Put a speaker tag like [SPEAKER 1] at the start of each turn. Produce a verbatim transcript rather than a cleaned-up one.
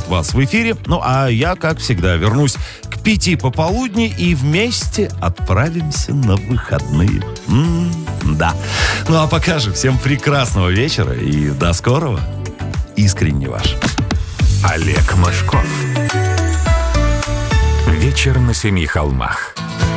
[SPEAKER 1] вас в эфире. Ну, а я, как всегда, вернусь к пяти пополудни и вместе отправимся на выходные. М-м, да. Ну, а пока же всем прекрасного вечера и до скорого. Искренне ваш
[SPEAKER 2] Олег Мошков. Вечер на семи холмах.